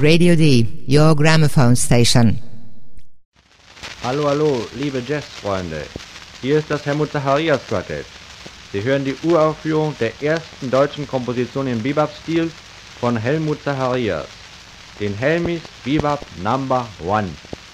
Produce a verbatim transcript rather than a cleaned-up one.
Radio D, your gramophone station. Hallo, hallo, liebe Jazzfreunde. Hier ist das Helmut Zacharias Quartett. Sie hören die Uraufführung der ersten deutschen Komposition im Bebop-Stil von Helmut Zacharias, den Helmis Bebop Number One.